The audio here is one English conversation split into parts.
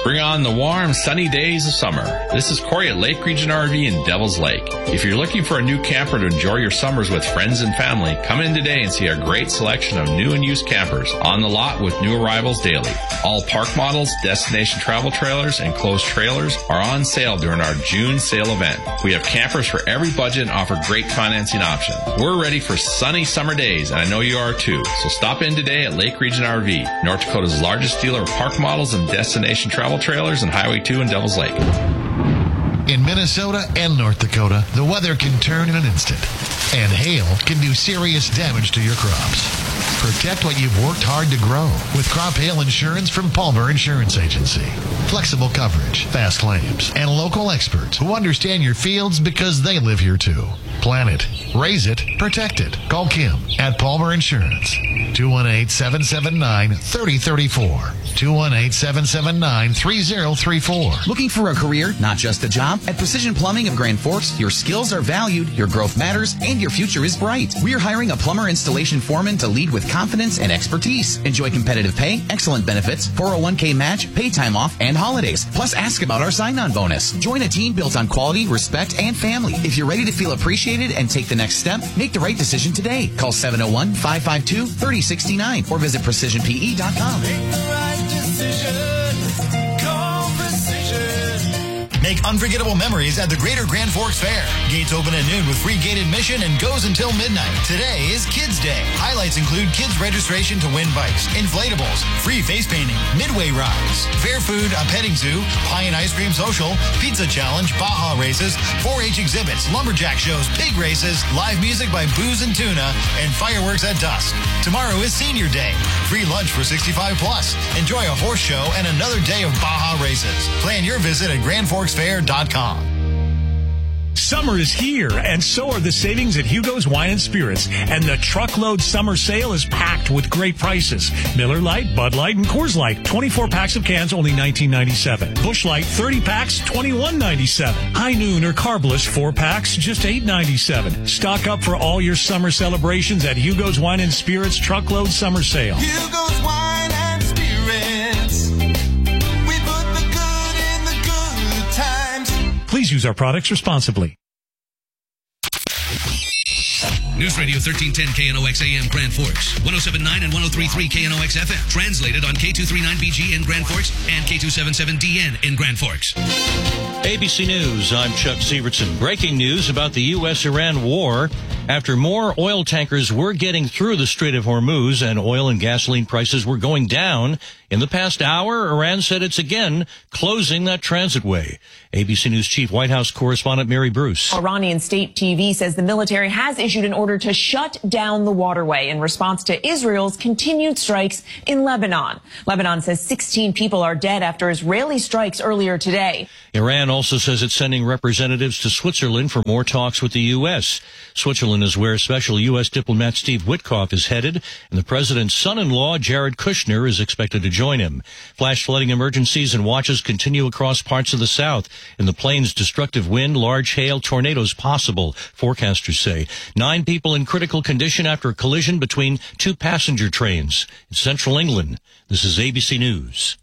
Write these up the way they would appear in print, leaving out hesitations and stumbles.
Bring on the warm, sunny days of summer. This is Corey at Lake Region RV in Devil's Lake. If you're looking for a new camper to enjoy your summers with friends and family, come in today and see our great selection of new and used campers on the lot with new arrivals daily. All park models, destination travel trailers, and closed trailers are on sale during our June sale event. We have campers for every budget and offer great financing options. We're ready for sunny summer days, and I know you are too. So stop in today at Lake Region RV, North Dakota's largest dealer of park models and destination travel trailers, and Highway 2 in Devil's Lake. In Minnesota and North Dakota, the weather can turn in an instant, and hail can do serious damage to your crops. Protect what you've worked hard to grow with crop hail insurance from Palmer Insurance Agency. Flexible coverage, fast claims, and local experts who understand your fields because they live here too. Plan it, raise it, protect it. Call Kim at Palmer Insurance. 218-779-3034. 218-779-3034. Looking for a career, not just a job? At Precision Plumbing of Grand Forks, your skills are valued, your growth matters, and your future is bright. We're hiring a plumber installation foreman to lead with confidence and expertise. Enjoy competitive pay, excellent benefits, 401k match, pay time off, and holidays. Plus, ask about our sign-on bonus. Join a team built on quality, respect, and family. If you're ready to feel appreciated and take the next step, make the right decision today. Call 701-552-3069 or visit precisionpe.com. Make the right decision. Call Precision. Make unforgettable memories at the Greater Grand Forks Fair. Gates open at noon with free gate admission and goes until midnight. Today is Kids Day. Highlights include kids registration to win bikes, inflatables, free face painting, midway rides, fair food, a petting zoo, pie and ice cream social, pizza challenge, Baja races, 4-H exhibits, lumberjack shows, pig races, live music by Booze and Tuna, and fireworks at dusk. Tomorrow is Senior Day. Free lunch for 65 plus. Enjoy a horse show and another day of Baja races. Plan your visit at GrandForksFair.com. Summer is here, and so are the savings at Hugo's Wine and Spirits. And the truckload summer sale is packed with great prices. Miller Lite, Bud Light, and Coors Light. 24 packs of cans, only $19.97. Busch Light, 30 packs, $21.97. High Noon or Carbless, 4 packs, just $8.97. Stock up for all your summer celebrations at Hugo's Wine and Spirits truckload summer sale. Hugo's Wine and Spirits. We put the good in the good times. Please use our products responsibly. News Radio 1310 KNOX AM Grand Forks, 107.9 and 103.3 KNOX FM. Translated on K239BG in Grand Forks and K277DN in Grand Forks. ABC News, I'm Chuck Sievertson. Breaking news about the U.S.-Iran war. After more oil tankers were getting through the Strait of Hormuz and oil and gasoline prices were going down, in the past hour, Iran said it's again closing that transitway. ABC News Chief White House correspondent Mary Bruce. Iranian state TV says the military has issued an order to shut down the waterway in response to Israel's continued strikes in Lebanon. Lebanon says 16 people are dead after Israeli strikes earlier today. Iran also says it's sending representatives to Switzerland for more talks with the U.S. Switzerland is where special U.S. diplomat Steve Witkoff is headed, and the president's son-in-law, Jared Kushner, is expected to join him. Flash flooding emergencies and watches continue across parts of the South. In the plains, destructive wind, large hail, tornadoes possible, forecasters say. 9 people in critical condition after a collision between 2 passenger trains in central England. This is ABC News.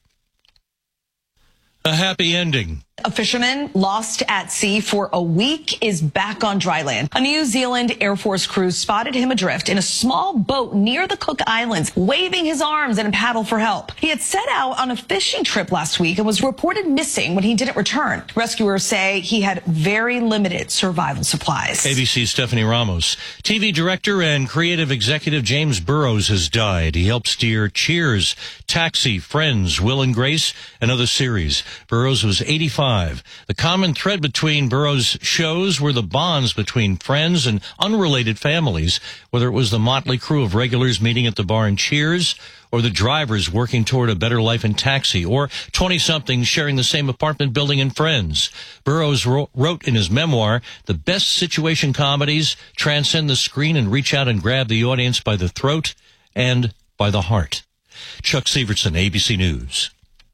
A happy ending. A fisherman lost at sea for a week is back on dry land. A New Zealand Air Force crew spotted him adrift in a small boat near the Cook Islands, waving his arms in a paddle for help. He had set out on a fishing trip last week and was reported missing when he didn't return. Rescuers say he had very limited survival supplies. ABC's Stephanie Ramos. TV director and creative executive James Burrows has died. He helped steer Cheers, Taxi, Friends, Will and Grace, and other series. Burrows was 85. The common thread between Burrows' shows were the bonds between friends and unrelated families, whether it was the motley crew of regulars meeting at the bar in Cheers, or the drivers working toward a better life in Taxi, or 20-somethings sharing the same apartment building in Friends. Burrows wrote in his memoir, "The best situation comedies transcend the screen and reach out and grab the audience by the throat and by the heart." Chuck Sievertson, ABC News.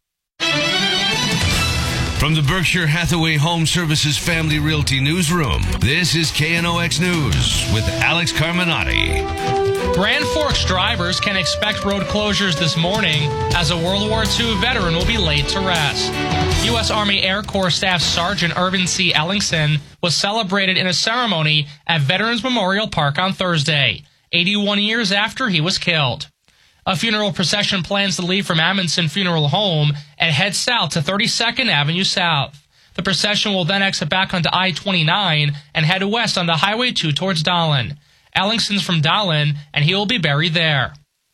From the Berkshire Hathaway Home Services Family Realty Newsroom, this is KNOX News with Alex Carminati. Grand Forks drivers can expect road closures this morning as a World War II veteran will be laid to rest. U.S. Army Air Corps Staff Sergeant Irvin C. Ellingson was celebrated in a ceremony at Veterans Memorial Park on Thursday, 81 years after he was killed. A funeral procession plans to leave from Amundsen Funeral Home and head south to 32nd Avenue South. The procession will then exit back onto I-29 and head west onto Highway 2 towards Dahlen. Ellingson's from Dahlen, and he will be buried there.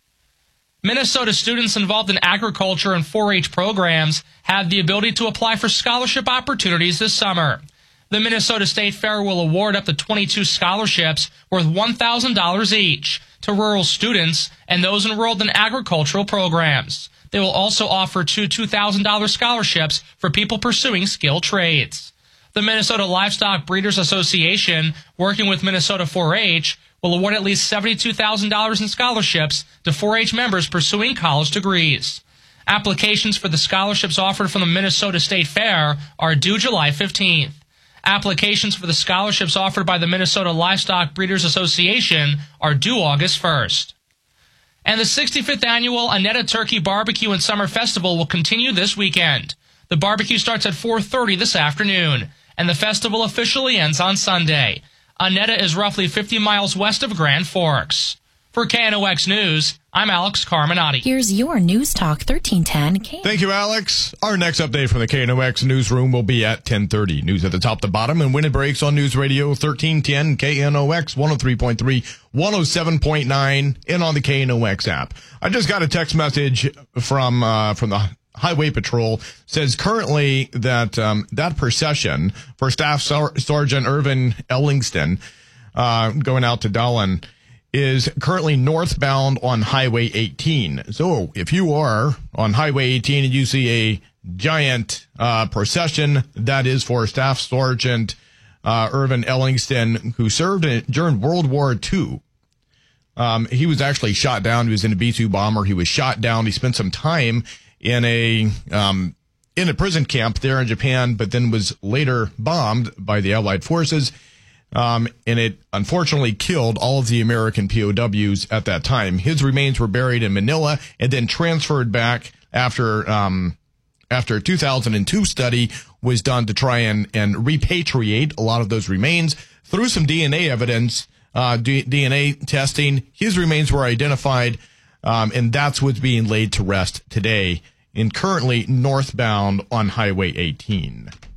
Minnesota students involved in agriculture and 4-H programs have the ability to apply for scholarship opportunities this summer. The Minnesota State Fair will award up to 22 scholarships worth $1,000 each to rural students and those enrolled in agricultural programs. They will also offer two $2,000 scholarships for people pursuing skilled trades. The Minnesota Livestock Breeders Association, working with Minnesota 4-H, will award at least $72,000 in scholarships to 4-H members pursuing college degrees. Applications for the scholarships offered from the Minnesota State Fair are due July 15th. Applications for the scholarships offered by the Minnesota Livestock Breeders Association are due August 1st. And the 65th annual Annetta Turkey Barbecue and Summer Festival will continue this weekend. The barbecue starts at 4:30 this afternoon, and the festival officially ends on Sunday. Annetta is roughly 50 miles west of Grand Forks. For KNOX News, I'm Alex Carminati. Here's your News Talk 1310. Thank you, Alex. Our next update from the KNOX newsroom will be at 10:30. News at the top to bottom, and when it breaks on News Radio 1310, KNOX 103.3, 107.9, and on the KNOX app. I just got a text message from the Highway Patrol. Says currently that that procession for Staff Sergeant Irvin Ellingson going out to Dahlen is currently northbound on Highway 18. So if you are on Highway 18 and you see a giant procession, that is for Staff Sergeant Irvin Ellingson, who served during World War II. He was actually shot down. He was in a B-2 bomber. He was shot down. He spent some time in a prison camp there in Japan, but then was later bombed by the Allied forces. And it unfortunately killed all of the American POWs at that time. His remains were buried in Manila and then transferred back after a 2002 study was done to try and repatriate a lot of those remains. Through some DNA evidence, DNA testing, his remains were identified, and that's what's being laid to rest today and currently northbound on Highway 18.